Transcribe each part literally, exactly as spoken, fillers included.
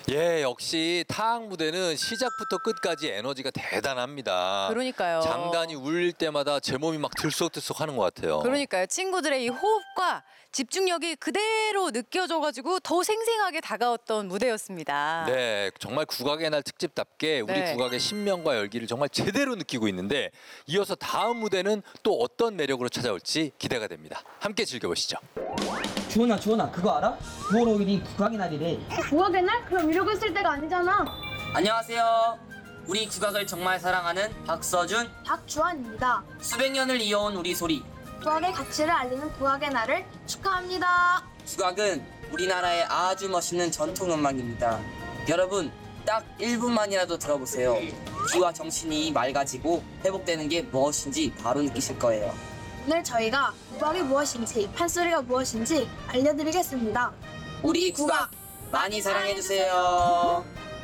예, 역시 타악 무대는 시작부터 끝까지 에너지가 대단합니다. 그러니까요. 장단이 울릴 때마다 제 몸이 막 들썩들썩 하는 것 같아요. 그러니까요. 친구들의 이 호흡과 집중력이 그대로 느껴져가지고 더 생생하게 다가왔던 무대였습니다. 네, 정말 국악의 날 특집답게 우리 네. 국악의 신명과 열기를 정말 제대로 느끼고 있는데 이어서 다음 무대는 또 어떤 매력으로 찾아올지 기대가 됩니다. 함께 즐겨보시죠. 주원아 주원아 그거 알아? 구월 오일이 국악의 날이래. 국악의 날? 그럼 이러고 있을 때가 아니잖아. 안녕하세요. 우리 국악을 정말 사랑하는 박서준, 박주환입니다. 수백 년을 이어온 우리 소리. 국악의 가치를 알리는 국악의 날을 축하합니다. 국악은 우리나라의 아주 멋있는 전통 음악입니다. 여러분, 딱 일 분만이라도 들어보세요. 귀와 정신이 맑아지고 회복되는 게 무엇인지 바로 느끼실 거예요. 오늘 저희가 국악이 무엇인지, 판소리가 무엇인지 알려드리겠습니다. 우리 국악 많이 사랑해주세요.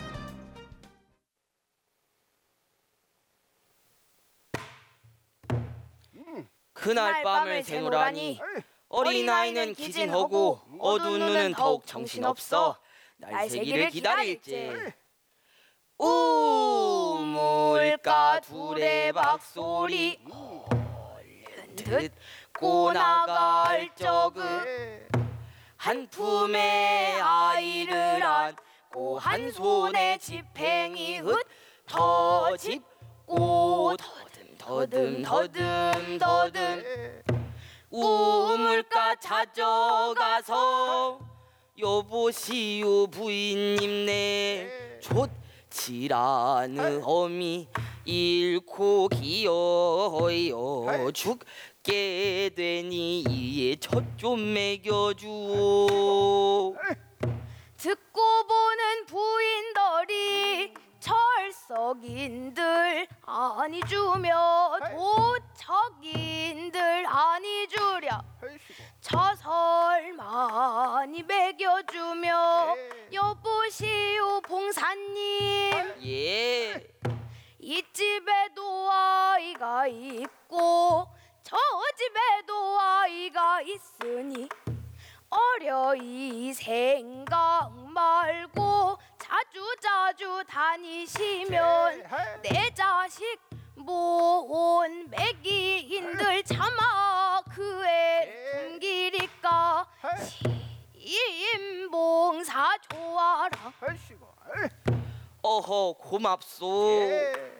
그날 밤을 새노라니 어린아이는 기진하고 어두운 눈은 더욱 정신없어 날 새기를 기다릴지. 우물가 두레박소리 얼른 듣고 나갈 적은 한 품에 아이를 안고 한 손에 지팽이 흩어집고 더듬 더듬 더듬 더듬 우물가 찾아가서 여보시오 부인님네 좋지라는 어미 잃고 기어요 죽게 되니 이에 젖 좀 먹여주오. 듣고 보는 부인들이 철석인들 아니 주며 도척인들 아니 주랴 처설 많이 먹여주며 여보시오 봉사님. 예. 이 집에도 아이가 있고 저 집에도 아이가 있으니 어려이 생각 말고 자주자주 다니시면 내 자식 모은 매기인들 차마 그애 숨기리까 시임봉사 좋아라. 어허 고맙소.